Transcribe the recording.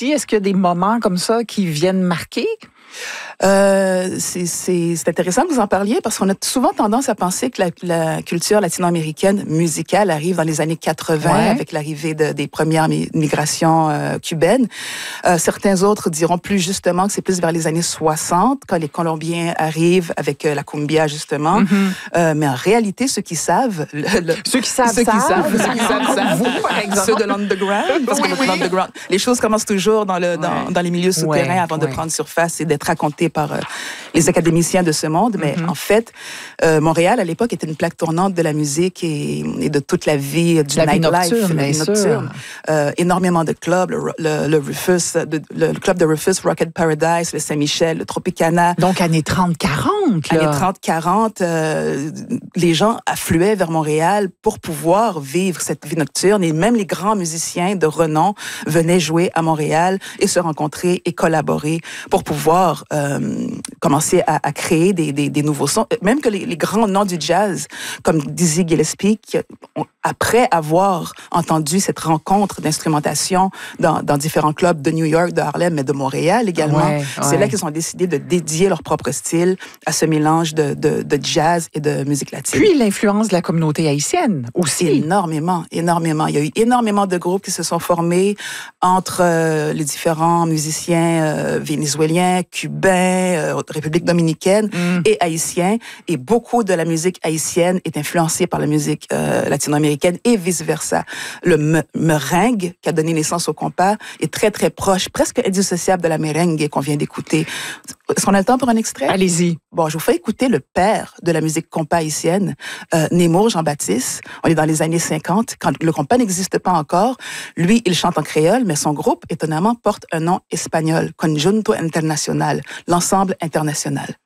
aussi? Est-ce qu'il y a des moments comme ça qui viennent marquer? C'est intéressant que vous en parliez parce qu'on a souvent tendance à penser que la culture latino-américaine musicale arrive dans les années 80 avec l'arrivée des premières migrations cubaines. Certains autres diront plus justement que c'est plus vers les années 60 quand les Colombiens arrivent avec la cumbia justement. Mais en réalité, ceux qui savent, ceux qui savent, vous, par exemple, ceux de l'underground, parce que l'underground, les choses commencent toujours dans les milieux souterrains avant de prendre surface et d'être racontées par les académiciens de ce monde. Mais en fait, Montréal, à l'époque, était une plaque tournante de la musique et de toute la vie du nightlife, la vie nocturne. Énormément de clubs, le Rufus, le club de Rufus, Rocket Paradise, le Saint-Michel, le Tropicana. Donc, années 30-40. Années 30-40, les gens affluaient vers Montréal pour pouvoir vivre cette vie nocturne et même les grands musiciens de renom venaient jouer à Montréal et se rencontrer et collaborer pour pouvoir commencer à créer des nouveaux sons. Même que les grands noms du jazz, comme Dizzy Gillespie, après avoir entendu cette rencontre d'instrumentation dans différents clubs de New York, de Harlem, mais de Montréal également, c'est là qu'ils ont décidé de dédier leur propre style à ce mélange de jazz et de musique latine. Puis l'influence de la communauté haïtienne aussi. Énormément. Il y a eu énormément de groupes qui se sont formés entre les différents musiciens vénézuéliens, cubains, République dominicaine et haïtiens. Et beaucoup de la musique haïtienne est influencée par la musique latino-américaine et vice-versa. Le merengue, qui a donné naissance au compas, est très, très proche, presque indissociable de la merengue qu'on vient d'écouter. Est-ce qu'on a le temps pour un extrait? Allez-y. Bon, je vous fais écouter le père de la musique compas haïtienne, Nemours Jean-Baptiste. On est dans les années 50, quand le compas n'existe pas encore. Lui, il chante en créole, mais son groupe, étonnamment, porte un nom espagnol, Conjunto Internacional, l'ensemble international.